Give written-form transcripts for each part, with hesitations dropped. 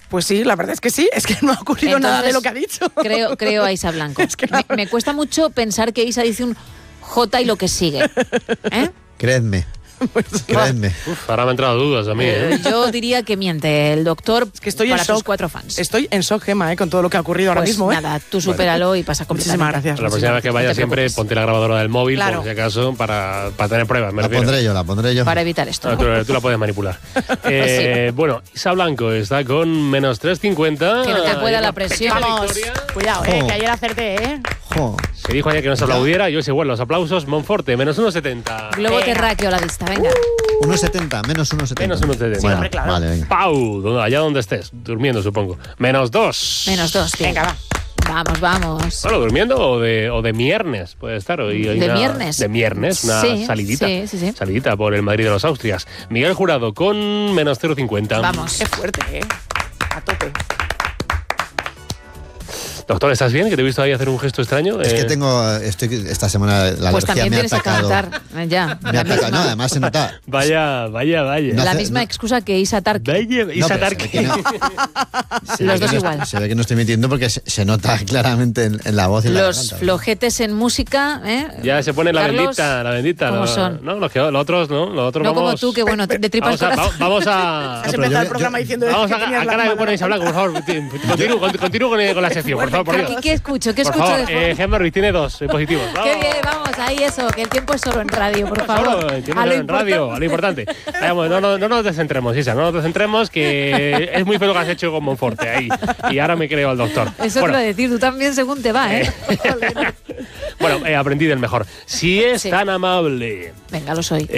Pues sí, la verdad es que sí. Es que no ha ocurrido nada de lo que ha dicho. Creo a Isa Blanco. Es que me cuesta mucho pensar que Isa dice un J y lo que sigue. Creedme. Créanme. Ahora me han entrado dudas a mí. Yo diría que miente el doctor es que estoy para en shock. sus 4 fans. Estoy en shock, Gemma, con todo lo que ha ocurrido ahora Pues mismo. nada, tú supéralo y pasa completamente. Muchísimas gracias. La próxima vez que vaya siempre ponte la grabadora del móvil, Claro. por si acaso, para tener pruebas. La pondré yo. Para evitar esto. Tú la puedes manipular. Bueno, Isa Blanco está con menos 3,50. Que no te pueda la presión. Vamos, cuidado, que ayer acerté, Se dijo ayer que no se aplaudiera, yo igual los aplausos. Monforte, menos 1,70. Globo terráqueo a la vista, venga. 1,70, menos 1,70. Menos 1,70. Bueno, hombre, claro. vale, venga. Pau, allá donde estés, durmiendo supongo. Menos 2. Menos 2, tío. Venga, va. Vamos. Bueno, durmiendo o de viernes puede estar. Hoy ¿De viernes? De viernes, una Sí, salidita. sí. Salidita por el Madrid de los Austrias. Miguel Jurado con menos 0,50. Vamos. Qué fuerte, a tope. Doctor, ¿estás bien? Que te he visto ahí hacer un gesto extraño. Es que estoy esta semana la Pues alergia también me ha tienes que atacado. cantar. Ya. Me ha atacado. No, además se nota. Vaya. No La hace- misma no- excusa que Isa Tarki. Vaya, No, Isa pero Tarki. se ve que no- se Los ve que dos no- igual. Se ve que no estoy mintiendo porque se nota claramente en la voz y en la Los garganta. flojetes en música, Ya se pone la Carlos, bendita. ¿cómo los, son? No, los otros no. Los otros no como vamos, tú, que bueno, de tripas Vamos a... Has pero empezado yo- el programa diciendo Vamos que a tenías la cara de mano poner Isa Blanco, por favor. Continúo con la sección, por favor, por Dios. ¿Qué escucho? ¿Qué Por escucho favor, de fondo? Gemma Ruiz tiene 2 positivos. Qué bien, vamos, ahí eso, que el tiempo es solo en radio, por favor. Solo en radio, a lo importante. Vamos, no nos descentremos, Isa, no nos descentremos, que es muy feo lo que has hecho con Monforte ahí. Y ahora me creo al doctor. Eso te iba a decir, tú también según te va, ¿eh? Bueno, aprendí del mejor. Si es Sí. tan amable. Venga, lo soy.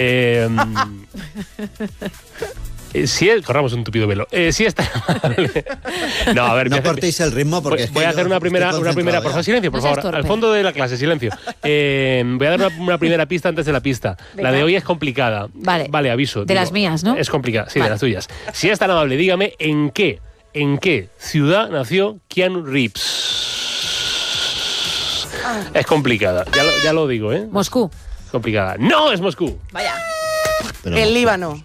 Corramos un tupido velo. Si es tan amable. No, a ver, No cortéis el ritmo porque es que voy a hacer yo una estoy primera, concentrado por favor, ya. silencio, por No seas favor. torpe. Al fondo de la clase, silencio. Voy a dar una primera pista antes de la pista. Venga. La de hoy es complicada. Vale. Aviso. De las mías, ¿no? Es complicada, sí, Vale. de las tuyas. Si es tan amable, dígame en qué ciudad nació Keanu Reeves. Es complicada, ya lo digo, ¿eh? Moscú. Complicada. ¡No es Moscú! Vaya. Pero- El Líbano.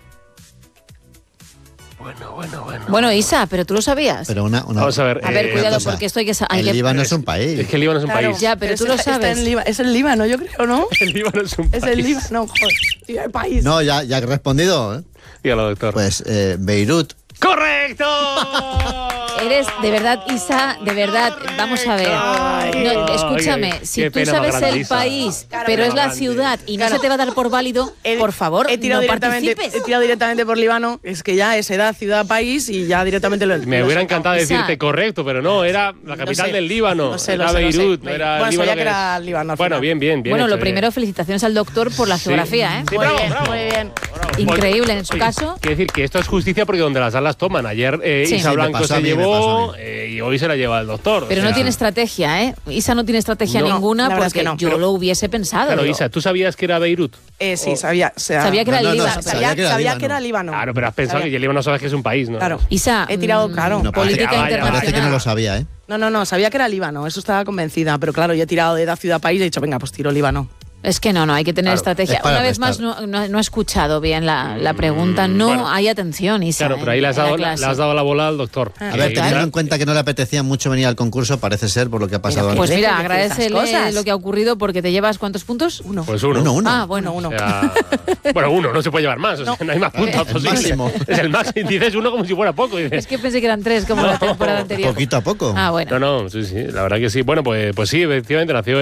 Bueno. Bueno, Isa, pero tú lo sabías. Pero una Vamos a ver. A ver, cuidado, cosa. porque esto hay que... El Líbano es un país. Es que el Líbano es un Claro. país. Ya, pero tú lo está sabes. es el Líbano, yo creo, ¿no? El Líbano es un Es país. el Líbano, joder. Tío, el país. No, ya he respondido. ¿eh? Dígalo, doctor. Pues Beirut. ¡Correcto! Eres, de verdad, Isa, de verdad, vamos a ver. No, escúchame, Qué si tú pena más sabes grande, el Isa. país, Claro, pero qué es la grande. ciudad y no Claro. se te va a dar por válido, por favor, he tirado no directamente, participes. he tirado directamente por Líbano. Es que ya es edad, ciudad, país y ya directamente lo Me lo hubiera he encantado Isa. decirte correcto, pero no, era la capital sé. del Líbano. Lo sé, era lo sé. Beirut, no era Bueno, el Líbano. sabía que era es- Líbano al Bueno, final. bien. Bueno, hecho, lo primero, felicitaciones al doctor por la Sí. geografía, ¿eh? Sí, Muy bravo, bien, bravo. muy bien. Bravo. Increíble en su Oye, caso. Quiero decir que esto es justicia porque donde las alas toman. Ayer Sí. Isa Sí, me Blanco pasó se a mí, me pasó llevó a mí. y hoy se la lleva el doctor. Pero O no sea, tiene estrategia, ¿eh? Isa no tiene estrategia No, ninguna la verdad es porque que no, yo pero- lo hubiese pensado. Claro, digo. Isa, ¿tú sabías que era Beirut? Sí, sabía. Sabía que era No, el no, Líbano. sabía que era Sabía Líbano. que era Líbano. Claro, pero has pensado Sabía. que el Líbano sabes que es un país, ¿no? Claro. Isa, He tirado, claro. No, política vaya, internacional. Parece que no lo sabía, ¿eh? No, sabía que era Líbano, eso estaba convencida, pero claro, yo he tirado de edad, ciudad, país y he dicho, venga, pues tiro Líbano. Es que no, hay que tener Claro, estrategia. es para Una vez más, restar. no he escuchado bien la pregunta. No bueno. hay atención, Isa. Claro, pero ahí le has en la dado, clase. le has dado la bola al doctor. A ver, teniendo en cuenta que no le apetecía mucho venir al concurso, parece ser por lo que ha pasado Pues antes. mira, Deje de decir esas agradecele cosas. lo que ha ocurrido porque te llevas ¿cuántos puntos? Uno. Pues uno. Uno. Ah, bueno, Uno. O sea, bueno, uno, no se puede llevar más. O sea, no hay más puntos El posibles. máximo. Es el máximo. Dices uno como si fuera poco. Dices, Es que pensé que eran 3 como la temporada anterior. Poquito a poco. Ah, bueno. no, sí, la verdad que sí. Bueno, pues sí, efectivamente nació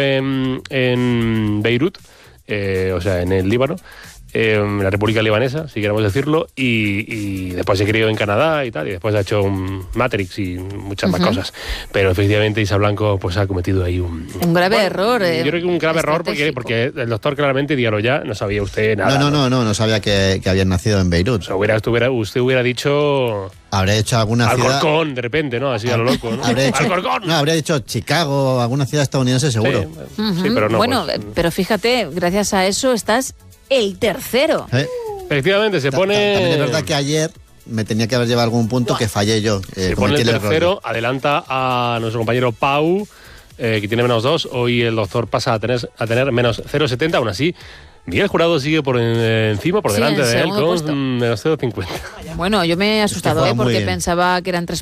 en Beirut, o sea, en el Líbano, en la República Libanesa, si queremos decirlo, y después se crió en Canadá y tal, y después ha hecho un Matrix y muchas más cosas. Pero efectivamente Isa Blanco pues ha cometido ahí un grave error. Yo creo que un grave error porque el doctor claramente, dígalo ya, no sabía usted nada. No sabía que habían nacido en Beirut. O sea, usted hubiera dicho Habría hecho alguna ciudad... Alcorcón, de repente, ¿no? Así a lo loco, ¿no? Habría dicho, ¡Alcorcón! no, habría dicho Chicago, alguna ciudad estadounidense seguro. Sí, pero no. Bueno, pues, pero fíjate, gracias a eso estás el tercero. efectivamente, se pone... También es verdad que ayer me tenía que haber llevado algún punto que fallé yo. Se pone cometí el error. tercero, adelanta a nuestro compañero Pau, que tiene menos 2. Hoy el doctor pasa a tener menos 0,70. Aún así, Miguel Jurado sigue por encima, por Sí, delante en de él, segundo con puesto. menos 0,50. Bueno, yo me he asustado juega muy porque bien. pensaba que eran 3